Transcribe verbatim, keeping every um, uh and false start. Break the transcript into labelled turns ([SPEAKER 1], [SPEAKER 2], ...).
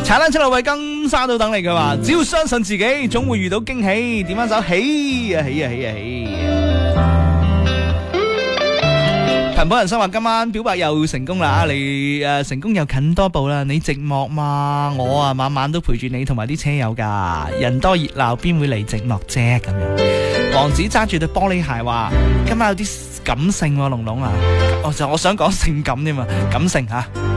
[SPEAKER 1] 踩單車路為金沙都等你嘅話，只要相信自己，總會遇到驚喜。點翻首喜啊喜啊喜啊喜！陳寶仁生話今晚表白又成功啦，你誒、呃、成功又近多步啦。你寂寞嘛？我啊晚晚都陪住你同埋啲車友噶，人多熱鬧邊會嚟寂寞啫咁樣。王子揸住對玻璃鞋話：今晚有啲感性喎、啊，龍龍啊，我就我想講性感添嘛，感性吓。